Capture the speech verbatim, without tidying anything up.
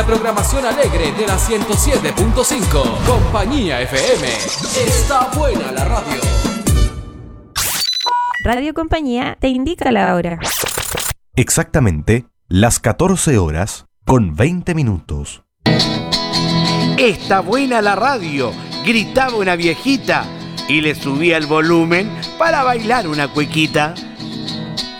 La programación alegre de la ciento siete punto cinco. Compañía F M. Está buena la radio. Radio Compañía te indica la hora. Exactamente las catorce horas con veinte minutos. Está buena la radio, gritaba una viejita y le subía el volumen para bailar una cuequita.